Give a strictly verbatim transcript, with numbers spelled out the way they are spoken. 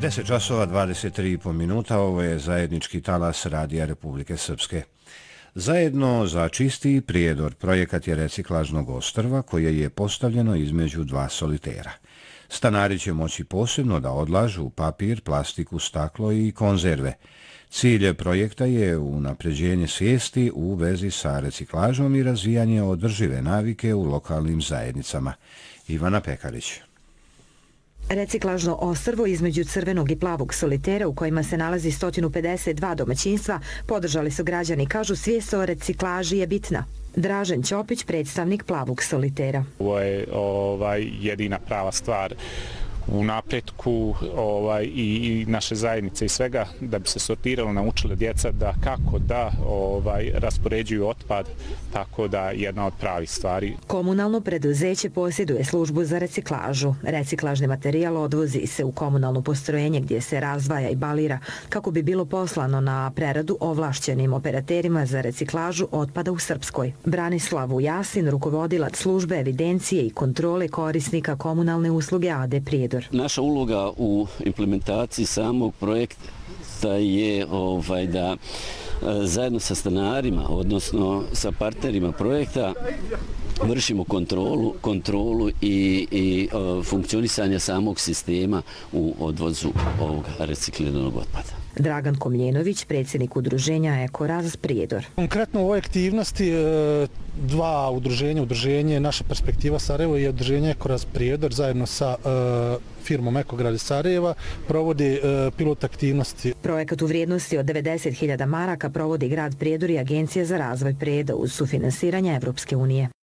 deset časova dvadeset tri i po minuta, ovo je zajednički talas Radija Republike Srpske. Zajedno za čisti Prijedor projekat je reciklažnog ostrva koje je postavljeno između dva solitera. Stanari će moći posebno da odlažu papir, plastiku, staklo i konzerve. Cilj projekta je unapređenje svijesti u vezi sa reciklažom i razvijanje održive navike u lokalnim zajednicama. Ivana Pekarić. Reciklažno ostrvo između crvenog i plavog solitera u kojima se nalazi sto pedeset dva domaćinstva podržali su građani, kažu svijest o reciklaži je bitna. Dražen Ćopić, predstavnik plavog solitera. Ovo je ovaj, jedina prava stvar u napretku ovaj, i, i naše zajednice i svega da bi se sortiralo, naučile djeca da kako da ovaj, raspoređuju otpad, tako da je jedna od pravih stvari. Komunalno preduzeće posjeduje službu za reciklažu. Reciklažni materijal odvozi se u komunalno postrojenje gdje se razdvaja i balira kako bi bilo poslano na preradu ovlašćenim operaterima za reciklažu otpada u Srpskoj. Branislav Vujasin, rukovodilac službe evidencije i kontrole korisnika komunalne usluge A D Prijedor. Naša uloga u implementaciji samog projekta je ovaj, da zajedno sa stanarima, odnosno sa partnerima projekta, vršimo kontrolu, kontrolu i, i uh, funkcionisanje samog sistema u odvozu ovog recikliranog otpada. Dragan Komljenović, predsjednik udruženja Ekoraz Prijedor. Konkretno u ovoj aktivnosti dva udruženja, udruženje Naša perspektiva Sarajevo i udruženje Ekoraz Prijedor zajedno sa firmom Ekograd Sarajeva provodi pilot aktivnosti. Projekat u vrijednosti od devedeset hiljada maraka provodi grad Prijedor i Agencija za razvoj Prijeda uz sufinansiranje Evropske unije.